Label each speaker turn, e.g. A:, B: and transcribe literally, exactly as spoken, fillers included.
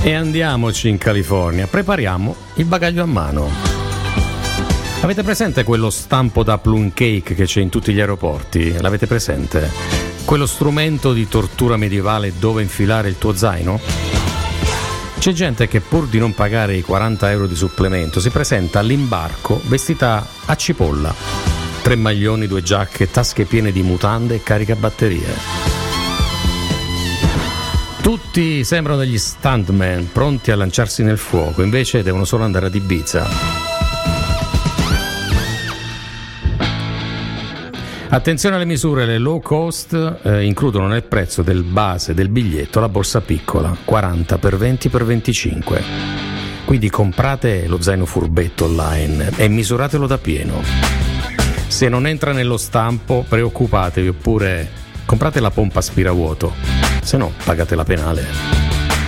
A: E andiamoci in California, prepariamo il bagaglio a mano. Avete presente quello stampo da plum cake che c'è in tutti gli aeroporti? L'avete presente? Quello strumento di tortura medievale dove infilare il tuo zaino? C'è gente che pur di non pagare i quaranta euro di supplemento si presenta all'imbarco vestita a cipolla. Tre maglioni, due giacche, tasche piene di mutande e caricabatterie. Tutti sembrano degli stuntman pronti a lanciarsi nel fuoco, invece devono solo andare ad Ibiza. Attenzione alle misure, le low cost eh, includono nel prezzo del base del biglietto la borsa piccola, quaranta per venti per venticinque. Quindi comprate lo zaino furbetto online e misuratelo da pieno. Se non entra nello stampo preoccupatevi, oppure comprate la pompa aspiravuoto, se no pagate la penale.